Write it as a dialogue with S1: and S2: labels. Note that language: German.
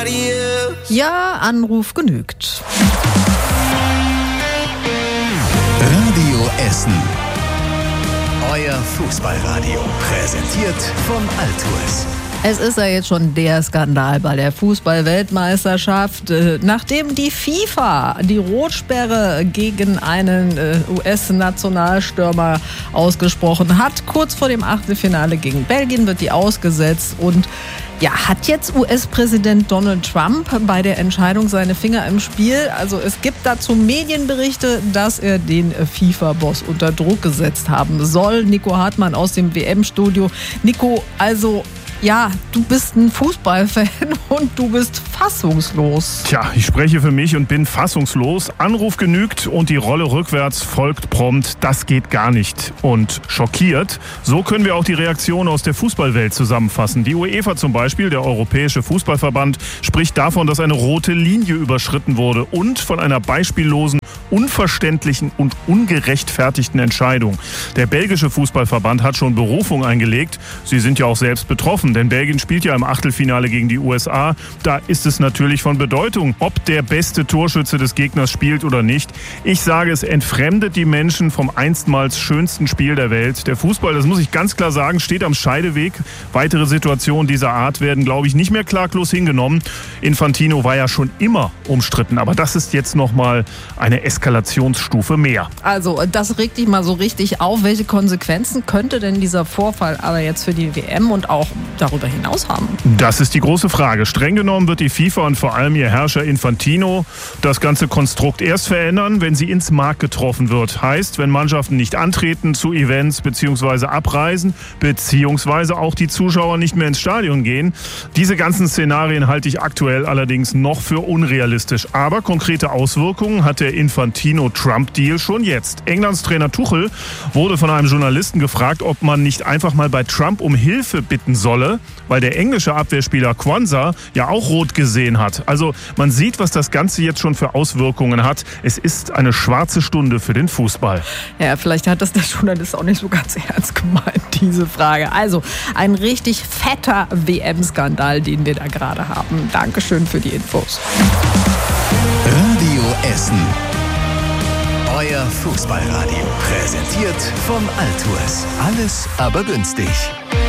S1: Ja, Anruf genügt.
S2: Radio Essen. Euer Fußballradio. Präsentiert von Altours.
S1: Es ist ja jetzt schon der Skandal bei der Fußball-Weltmeisterschaft. Nachdem die FIFA die Rotsperre gegen einen US-Nationalstürmer ausgesprochen hat, kurz vor dem Achtelfinale gegen Belgien wird die ausgesetzt. Und ja, hat jetzt US-Präsident Donald Trump bei der Entscheidung seine Finger im Spiel? Also es gibt dazu Medienberichte, dass er den FIFA-Boss unter Druck gesetzt haben soll. Nico Hartmann aus dem WM-Studio. Nico, also ja, du bist ein Fußballfan und du bist fassungslos.
S3: Tja, ich spreche für mich und bin fassungslos. Anruf genügt und die Rolle rückwärts folgt prompt. Das geht gar nicht. Und schockiert. So können wir auch die Reaktion aus der Fußballwelt zusammenfassen. Die UEFA zum Beispiel, der Europäische Fußballverband, spricht davon, dass eine rote Linie überschritten wurde und von einer beispiellosen, unverständlichen und ungerechtfertigten Entscheidung. Der belgische Fußballverband hat schon Berufung eingelegt. Sie sind ja auch selbst betroffen, denn Belgien spielt ja im Achtelfinale gegen die USA. Da ist es natürlich von Bedeutung, ob der beste Torschütze des Gegners spielt oder nicht. Ich sage, es entfremdet die Menschen vom einstmals schönsten Spiel der Welt. Der Fußball, das muss ich ganz klar sagen, steht am Scheideweg. Weitere Situationen dieser Art werden, glaube ich, nicht mehr klaglos hingenommen. Infantino war ja schon immer umstritten, aber das ist jetzt nochmal eine Eskalationsstufe mehr.
S1: Also das regt dich mal so richtig auf. Welche Konsequenzen könnte denn dieser Vorfall aber jetzt für die WM und auch darüber hinaus haben?
S3: Das ist die große Frage. Streng genommen wird die FIFA und vor allem ihr Herrscher Infantino das ganze Konstrukt erst verändern, wenn sie ins Mark getroffen wird. Heißt, wenn Mannschaften nicht antreten zu Events bzw. abreisen, beziehungsweise auch die Zuschauer nicht mehr ins Stadion gehen. Diese ganzen Szenarien halte ich aktuell allerdings noch für unrealistisch. Aber konkrete Auswirkungen hat der Infantino-Trump-Deal schon jetzt. Englands Trainer Tuchel wurde von einem Journalisten gefragt, ob man nicht einfach mal bei Trump um Hilfe bitten solle, weil der englische Abwehrspieler Quansah ja auch rot gesehen hat. Also man sieht, was das Ganze jetzt schon für Auswirkungen hat. Es ist eine schwarze Stunde für den Fußball.
S1: Ja, vielleicht hat das der Journalist auch nicht so ganz ernst gemeint, diese Frage. Also ein richtig fetter WM-Skandal, den wir da gerade haben. Dankeschön für die Infos.
S2: Radio Essen. Euer Fußballradio. Präsentiert von Altours. Alles aber günstig.